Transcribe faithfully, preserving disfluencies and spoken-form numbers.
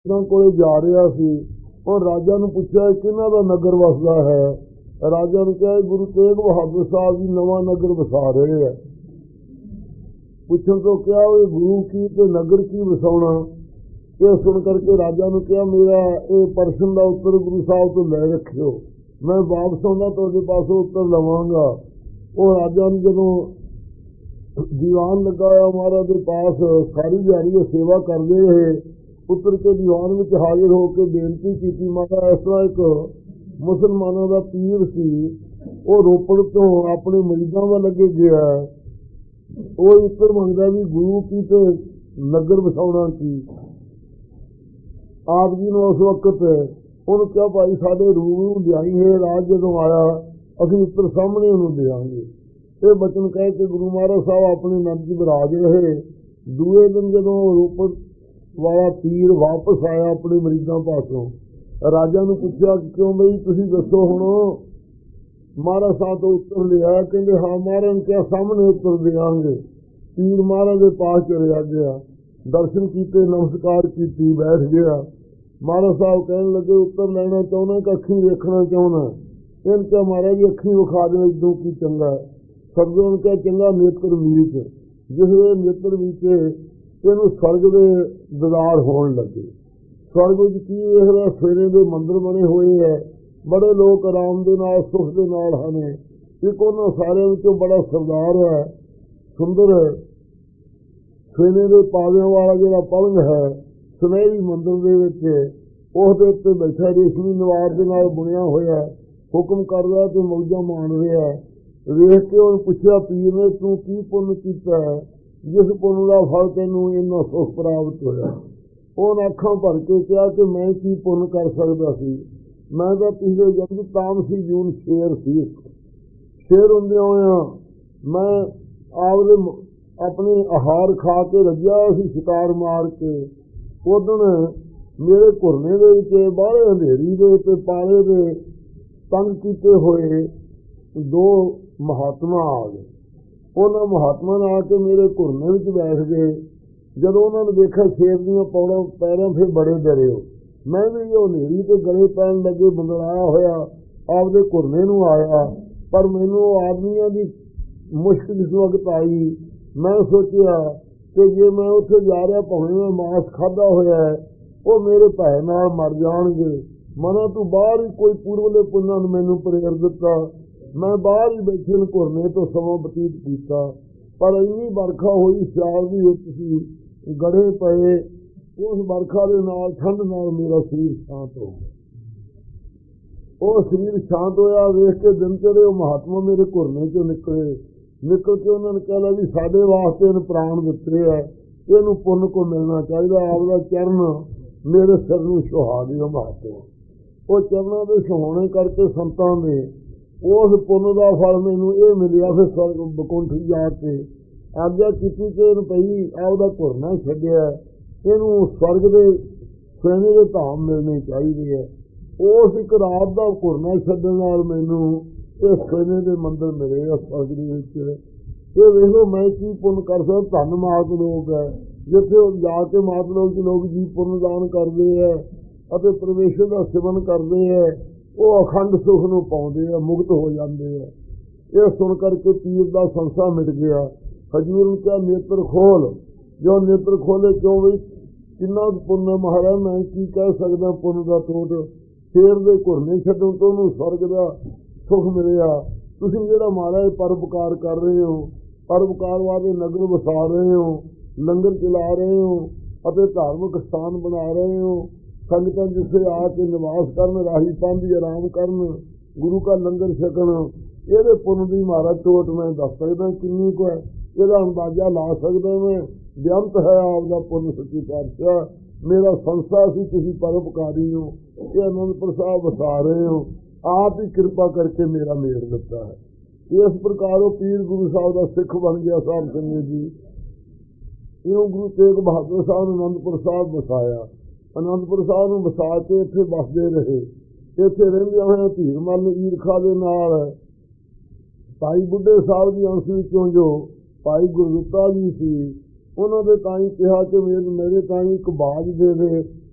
ਕੋਲੇ ਜਾ ਰਿਹਾ ਸੀ। ਉਹ ਰਾਜਾ ਨੂੰ ਪੁੱਛਿਆ ਕਿਹਨਾਂ ਦਾ ਨਗਰ ਵਸਦਾ ਹੈ। ਰਾਜਾ ਨੇ ਕਿਹਾ ਗੁਰੂ ਤੇਗ ਬਹਾਦਰ ਸਾਹਿਬ ਜੀ ਨਵਾਂ ਨਗਰ ਵਸਾ ਰਹੇ ਹੈ। ਪੁੱਛਣ ਤੋਂ ਕਿਹਾ ਇਹ ਗੁਰੂ ਕੀ ਤੇ ਨਗਰ ਕੀ ਵਸਾਉਣਾ। ਇਹ ਸੁਣ ਕਰਕੇ ਰਾਜਾ ਨੂੰ ਕਿਹਾ ਮੇਰਾ ਇਹ ਪ੍ਰਸ਼ਨ ਦਾ ਉੱਤਰ ਗੁਰੂ ਸਾਹਿਬ ਤੋਂ ਲੈ ਰੱਖਿਓ, ਮੈਂ ਵਾਪਸ ਆਉਂਦਾ ਤੁਹਾਡੇ ਪਾਸੋਂ ਉੱਤਰ ਲਵਾਂਗਾ। ਉਹ ਰਾਜਾ ਨੂੰ ਜਦੋਂ ਦੀਵਾਨ ਲੱਗਾ ਹੋਇਆ ਮਹਾਰਾਜ ਦੇ ਪਾਸ ਸਾਰੀ ਦਿਹਾੜੀ ਉਹ ਸੇਵਾ ਕਰਦੇ ਰਹੇ। ਉੱਤਰ ਕੇ ਦੀਵਾਨ ਵਿੱਚ ਹਾਜ਼ਰ ਹੋ ਕੇ ਬੇਨਤੀ ਕੀਤੀ, ਮਹਾਰਾਜ ਇਸ ਤਰ੍ਹਾਂ ਇੱਕ ਮੁਸਲਮਾਨਾਂ ਦਾ ਪੀਰ ਸੀ, ਉਹ ਰੋਪੜ ਤੋਂ ਆਪਣੇ ਮਰੀਜ਼ਾਂ ਵੱਲ ਲੱਗੇ ਗਿਆ। ਉਹ ਉੱਤਰ ਮੰਗਦਾ ਵੀ ਗੁਰੂ ਕੀ ਤੇ ਨਗਰ ਵਸਾਉਣਾ ਕੀ। ਆਪ ਜੀ ਨੂੰ ਉਸ ਵਕਤ ਉਹਨੂੰ ਕਿਹਾ ਭਾਈ ਸਾਡੇ ਰੂਹ ਨੂੰ ਲਿਆਈ ਹੈ, ਰਾਜ ਜਦੋਂ ਆਇਆ ਅਸੀਂ ਉੱਤਰ ਸਾਹਮਣੇ ਉਹਨੂੰ ਦਿਆਂਗੇ। ਇਹ ਬਚਨ ਕਹਿ ਕੇ ਗੁਰੂ ਮਹਾਰਾਜ ਸਾਹਿਬ ਆਪਣੇ ਨੰਦ ਜੀ ਵਿਰਾਜ ਰਹੇ। ਦੂਏ ਦਿਨ ਜਦੋਂ ਰੋਪੜ ਵਾਲਾ ਪੀਰ ਵਾਪਸ ਆਇਆ ਆਪਣੇ ਮਰੀਜ਼ਾਂ ਪਾਸੋਂ, ਰਾਜਾ ਨੂੰ ਪੁੱਛਿਆ ਕਿਉਂ ਬਈ ਤੁਸੀਂ ਦੱਸੋ ਹੁਣ। ਮਹਾਰਾਜ ਸਾਹਿਬ ਤੋਂ ਉੱਤਰ ਲਿਆ, ਕਹਿੰਦੇ ਹਾਂ ਮਹਾਰਾਜ ਨੇ ਕਿਹਾ ਸਾਹਮਣੇ ਉੱਤਰ ਦਿਆਂਗੇ। ਪੀਰ ਮਹਾਰਾਜ ਦੇ ਪਾਸ ਚਲਿਆ ਗਿਆ, ਦਰਸ਼ਨ ਕੀਤੇ, ਨਮਸਕਾਰ ਕੀਤੀ, ਬੈਠ ਗਿਆ। ਮਹਾਰਾਜ ਸਾਹਿਬ ਕਹਿਣ ਲੱਗੇ ਉੱਤਰ ਲੈਣਾ ਚਾਹੁੰਦਾ ਕਿ ਅੱਖੀਂ ਵੇਖਣਾ ਚਾਹੁੰਦਾ। ਇਹਨ ਕਿਹਾ ਮਹਾਰਾਜ ਜੀ ਅੱਖੀਂ ਵਿਖਾ ਦੇਣਾ ਇਦੋਂ ਕੀ ਚੰਗਾ। ਸਤਿਗੁਰੂ ਨੇ ਕਿਹਾ ਚੰਗਾ ਨੇਤਰ ਮੀਚ। ਜਿਸ ਵੇਲੇ ਨੇਤਰ ਮੀਚੇ ਇਹਨੂੰ ਸਵਰਗ ਦੇ ਦੀਦਾਰ ਹੋਣ ਲੱਗੇ। ਸਵਰਗ ਵਿੱਚ ਕੀ ਵੇਖ ਰਿਹਾ, ਸਵੇਰੇ ਦੇ ਮੰਦਰ ਬਣੇ ਹੋਏ ਹੈ, ਬੜੇ ਲੋਕ ਆਰਾਮ ਦੇ ਨਾਲ ਸੁਖ ਦੇ ਨਾਲ ਹਨ। ਇੱਕ ਉਹਨਾਂ ਸਾਰਿਆਂ ਵਿੱਚੋਂ ਬੜਾ ਸਰਦਾਰ ਹੈ, ਸੁੰਦਰ ਸਵੇਰੇ ਦੇ ਪਾਵਿਆਂ ਵਾਲਾ ਜਿਹੜਾ ਪਲੰਗ ਹੈ ਸੁਨਹਿਰੀ ਮੰਦਰ ਦੇ ਵਿੱਚ, ਉਹਦੇ ਉੱਤੇ ਬੈਠਾ ਰੇਸ਼ਮੀ ਨਵਾਰ ਦੇ ਨਾਲ ਬੁਣਿਆ ਹੋਇਆ, ਹੁਕਮ ਕਰਦਾ ਤੇ ਮੌਜਾਂ ਮਾਣ ਰਿਹਾ। ਵੇਖ ਕੇ ਉਹਨੂੰ ਪੁੱਛਿਆ ਪੀਰ ਨੇ ਤੂੰ ਕੀ ਪੁੰਨ ਕੀਤਾ ਹੈ ਜਿਸ ਪੁੰਨ ਦਾ ਫਲ ਤੈਨੂੰ ਇੰਨਾ ਸੁਖ ਪ੍ਰਾਪਤ ਹੋਇਆ। ਉਹਨੇ ਅੱਖਾਂ ਭਰ ਕੇ ਕਿਹਾ ਕਿ ਮੈਂ ਕੀ ਪੁੰਨ ਕਰ ਸਕਦਾ ਸੀ, ਮੈਂ ਤਾਂ ਪਿਛਲੇ ਜਨਮ ਤਾਮਸੀ ਜੂਨ ਸ਼ੇਰ ਸੀ। ਸ਼ੇਰ ਹੁੰਦਿਆਂ ਹੋਇਆਂ ਮੈਂ ਆਪਦੇ ਆਪਣੇ ਆਹਾਰ ਖਾ ਕੇ ਰੱਜਿਆ ਸੀ ਸ਼ਿਕਾਰ ਮਾਰ ਕੇ। ਉਦਣ ਮੇਰੇ ਘੁਰਨੇ ਦੇ ਵਿੱਚ ਬਾਹਲੇ ਅੰਧੇਰੀ ਦੇ ਤੇ ਪਾਲੇ ਦੇ ਤੰਗ ਕੀਤੇ ਹੋਏ ਦੋ ਮਹਾਤਮਾ ਆ ਗਏ। ਉਹਨਾਂ ਮਹਾਤਮਾ ਨੇ ਆ ਕੇ ਮੇਰੇ ਘੁਰਨੇ ਵਿੱਚ ਬੈਠ ਗਏ। ਜਦੋਂ ਉਹਨਾਂ ਨੇ ਦੇਖਿਆ ਸ਼ੇਰ ਦੀਆਂ ਪੌੜਾਂ ਪੈਰਾਂ ਫਿਰ ਬੜੇ ਡਰੇ ਹੋ। ਮੈਂ ਵੀ ਉਹ ਹਨੇਰੀ ਤੇ ਗਲੇ ਪੈਣ ਲੱਗੇ, ਬੰਗਲਾਇਆ ਹੋਇਆ ਆਪਦੇ ਘੁਰਨੇ ਨੂੰ ਆਇਆ। ਪਰ ਮੈਨੂੰ ਉਹ ਆਦਮੀਆਂ ਦੀ ਮੁਸ਼ਕਿਲ ਇਸ ਵਕਤ ਆਈ। ਮੈਂ ਸੋਚਿਆ ਕਿ ਜੇ ਮੈਂ ਉੱਥੇ ਜਾ ਰਿਹਾ ਭਾਵੇਂ ਮੈਂ ਮਾਸ ਖਾਧਾ ਹੋਇਆ ਹੈ, ਉਹ ਮੇਰੇ ਭੈ ਨਾਲ ਮਰ ਜਾਣਗੇ। ਮਨਾ ਤੂੰ ਬਾਹਰ ਹੀ ਕੋਈ ਪੂਰਵਲੇ ਪੁੰਨਾਂ ਨੇ ਮੈਨੂੰ ਪ੍ਰੇਰ ਦਿੱਤਾ। ਮੈਂ ਬਾਹਰ ਹੀ ਬੈਠੇ ਘੁਰਨੇ ਤੋਂ ਸਮਾਂ ਬਤੀਤ ਕੀਤਾ। ਪਰ ਇੰਨੀ ਵਰਖਾ ਹੋਈ, ਸਿਆਲ ਦੀ ਵਿੱਚ ਸੀ, ਗੜੇ ਪਏ। ਉਸ ਵਰਖਾ ਦੇ ਨਾਲ ਠੰਡ ਨਾਲ ਮੇਰਾ ਸਰੀਰ ਸ਼ਾਂਤ ਹੋ ਗਿਆ। ਉਹ ਸਰੀਰ ਸ਼ਾਂਤ ਹੋਇਆ ਵੇਖ ਕੇ ਦਿਨ ਚੜੇ ਉਹ ਮਹਾਤਮਾ ਮੇਰੇ ਘੁਰਨੇ ਚੋਂ ਨਿਕਲੇ। ਨਿਕਲ ਕੇ ਉਹਨਾਂ ਨੇ ਕਹਿ ਲਿਆ ਵੀ ਸਾਡੇ ਵਾਸਤੇ ਇਹਨੂੰ ਪ੍ਰਾਣ ਦਿੱਤੇ ਹੈ, ਇਹਨੂੰ ਪੁੰਨ ਕੋ ਮਿਲਣਾ ਚਾਹੀਦਾ। ਆਪਦਾ ਚਰਨ ਮੇਰੇ ਸਿਰ ਨੂੰ ਸੁਹਾ ਦਿਓ ਮਹਾਤਮਾ। ਉਹ ਚਰਨਾਂ ਦੇ ਸੁਹਾਣੇ ਕਰਕੇ ਸੰਤਾਂ ਦੇ ਉਸ ਪੁੰਨ ਦਾ ਫਲ ਮੈਨੂੰ ਇਹ ਮਿਲਿਆ। ਫਿਰ ਸਵਰਗ ਬਕੁੰਠ ਜਾ ਕੇ ਆਗਿਆ ਕੀਤੀ ਕਿ ਇਹਨੂੰ ਪਈ ਆਪਦਾ ਘੁਰਨਾ ਛੱਡਿਆ, ਇਹਨੂੰ ਸਵਰਗ ਦੇ ਸੈਨੇ ਦੇ ਧਾਮ ਮਿਲਣੇ ਚਾਹੀਦੇ ਹੈ। ਉਸ ਇੱਕ ਰਾਤ ਦਾ ਘੁਰਨਾ ਛੱਡਣ ਨਾਲ ਮੈਨੂੰ ਇਹ ਸੈਨੇ ਦੇ ਮੰਦਰ ਮਿਲੇ ਆ ਸਵਰਗ ਦੇ ਵਿੱਚ। ਇਹ ਵੇਖੋ ਮੈਂ ਕੀ ਪੁੰਨ ਕਰ ਸਕਦਾ। ਧੰਨ ਮਾਤ ਲੋਕ ਹੈ ਜਿੱਥੇ ਜਾ ਕੇ ਮਾਤ ਲੋਕ ਦੇ ਲੋਕ ਜੀ ਪੁੰਨ ਦਾਨ ਕਰਦੇ ਹੈ ਅਤੇ ਪਰਮੇਸ਼ਰ ਦਾ ਸਿਮਰਨ ਕਰਦੇ ਹੈ, ਉਹ ਅਖੰਡ ਸੁਖ ਨੂੰ ਪਾਉਂਦੇ ਆ, ਮੁਕਤ ਹੋ ਜਾਂਦੇ ਆ। ਇਹ ਸੁਣ ਕਰਕੇ ਪੀਰ ਦਾ ਸੰਸਾ ਮਿਟ ਗਿਆ। ਹਜ਼ੂਰ ਨੂੰ ਕਿਹਾ ਨੇਤਰ ਖੋਲ। ਜੋ ਨੇਤਰ ਖੋਲੇ ਕਿਉਂ ਵੀ ਕਿੰਨਾ ਪੁੰਨ ਮਹਾਰਾਜ, ਮੈਂ ਕੀ ਕਹਿ ਸਕਦਾ ਪੁੰਨ ਦਾ ਟੋਟ। ਸ਼ੇਰ ਦੇ ਘੁਰਨੇ ਛੱਡਣ ਤੋਂ ਉਹਨੂੰ ਸਵਰਗ ਦਾ ਸੁਖ ਮਿਲਿਆ। ਤੁਸੀਂ ਜਿਹੜਾ ਮਹਾਰਾਜ ਪਰਉਪਕਾਰ ਕਰ ਰਹੇ ਹੋ, ਪਰਉਪਕਾਰ ਵਾਲੇ ਨਗਰ ਵਸਾ ਰਹੇ ਹੋ, ਲੰਗਰ ਚਲਾ ਰਹੇ ਹੋ ਅਤੇ ਧਾਰਮਿਕ ਸਥਾਨ ਬਣਾ ਰਹੇ ਹੋ। ਸੰਗਤਾਂ ਜਿੱਥੇ ਆ ਕੇ ਨਿਵਾਸ ਕਰਨ, ਰਾਹੀ ਪਾਂਧੀ ਆਰਾਮ ਕਰਨ, ਗੁਰੂ ਕਾ ਲੰਗਰ ਛਕਣ, ਇਹਦੇ ਪੁੰਨ ਦੀ ਮਹਾਰਾਜ ਟੋਟ ਮੈਂ ਦੱਸ ਸਕਦਾ ਕਿੰਨੀ ਕੁ ਹੈ। ਇਹਦਾ ਅੰਦਾਜ਼ਾ ਲਾ ਸਕਦਾ ਮੈਂ। ਬੇਅੰਤ ਹੈ ਆਪਦਾ ਪੁੰਨ ਸੱਚੀ ਪਾਤਸ਼ਾਹ। ਮੇਰਾ ਸੰਸਾ ਸੀ, ਤੁਸੀਂ ਪਰਉਪਕਾਰੀ ਹੋ। ਇਹ ਅਨੰਦਪੁਰ ਸਾਹਿਬ ਵਸਾ ਰਹੇ ਹੋ, ਆਪ ਹੀ ਕਿਰਪਾ ਕਰਕੇ ਮੇਰਾ ਮੇਲ ਦਿੱਤਾ ਹੈ। ਇਸ ਪ੍ਰਕਾਰ ਉਹ ਪੀਰ ਗੁਰੂ ਸਾਹਿਬ ਦਾ ਸਿੱਖ ਬਣ ਗਿਆ। ਸਾਹਿਬ ਸੰਗਤ ਜੀ, ਇਉਂ ਗੁਰੂ ਤੇਗ ਬਹਾਦਰ ਸਾਹਿਬ ਨੇ ਅਨੰਦਪੁਰ ਸਾਹਿਬ ਵਸਾਇਆ। ਅਨੰਦਪੁਰ ਸਾਹਿਬ ਨੂੰ ਵਸਾ ਕੇ ਇੱਥੇ ਵੱਸਦੇ ਰਹੇ। ਇੱਥੇ ਰਹਿੰਦੇ ਹੋਏ ਧੀਰ ਮੱਲ ਈਰਖਾ ਦੇ ਨਾਲ ਭਾਈ ਬੁੱਢੇ ਸਾਹਿਬ ਦੀ ਅੰਸ਼ ਵਿੱਚੋਂ ਜੋ ਭਾਈ ਗੁਰਦਿੱਤਾ ਜੀ ਸੀ, ਉਹਨਾਂ ਦੇ ਤਾਈਂ ਕਿਹਾ ਕਿ ਮੇਰੇ ਮੇਰੇ ਤਾਈਂ ਇੱਕ ਬਾਜ ਦੇ ਦੇ